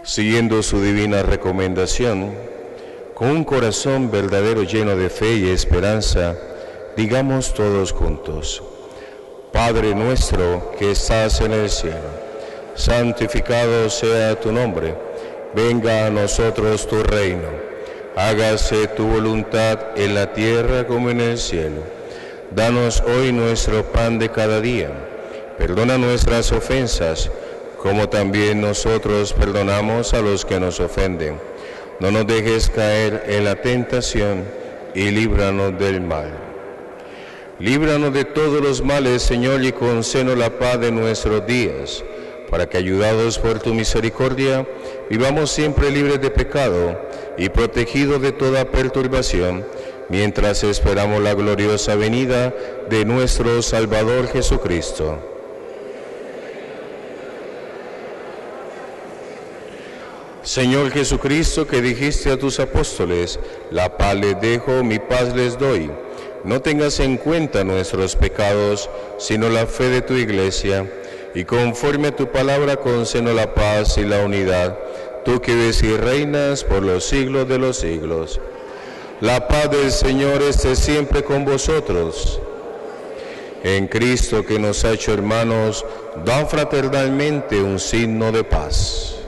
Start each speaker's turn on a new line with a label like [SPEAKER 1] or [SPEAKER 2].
[SPEAKER 1] Siguiendo su divina recomendación, con un corazón verdadero lleno de fe y esperanza, digamos todos juntos: Padre nuestro que estás en el cielo, santificado sea tu nombre, venga a nosotros tu reino, hágase tu voluntad en la tierra como en el cielo. Danos hoy nuestro pan de cada día, perdona nuestras ofensas, como también nosotros perdonamos a los que nos ofenden. No nos dejes caer en la tentación y líbranos del mal. Líbranos de todos los males, Señor, y concédenos la paz de nuestros días, para que, ayudados por tu misericordia, vivamos siempre libres de pecado y protegidos de toda perturbación, mientras esperamos la gloriosa venida de nuestro Salvador Jesucristo. Señor Jesucristo, que dijiste a tus apóstoles: la paz les dejo, mi paz les doy. No tengas en cuenta nuestros pecados, sino la fe de tu Iglesia, y conforme a tu palabra concédenos la paz y la unidad, tú que vives y reinas por los siglos de los siglos. La paz del Señor esté siempre con vosotros. En Cristo, que nos ha hecho hermanos, da fraternalmente un signo de paz.